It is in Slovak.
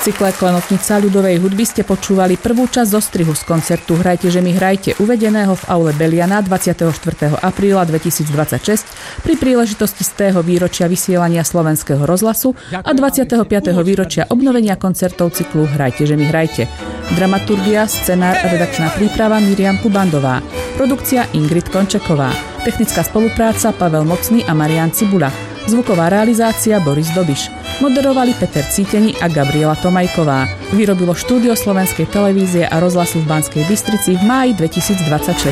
cykle Klenotnica ľudovej hudby ste počúvali prvú časť zostrihu z koncertu Hrajte, že mi hrajte, uvedeného v aule Beliana 24. apríla 2026 pri príležitosti 100. výročia vysielania Slovenského rozhlasu a 25. výročia obnovenia koncertov cyklu Hrajte, že mi hrajte. Dramaturgia, scenár a redakčná príprava Miriam Kubandová. Produkcia Ingrid Končeková. Technická spolupráca Pavel Mocný a Marián Cibula. Zvuková realizácia Boris Dobiš. Moderovali Peter Cítení a Gabriela Tomajková. Vyrobilo štúdio Slovenskej televízie a rozhlasu v Banskej Bystrici v máji 2026.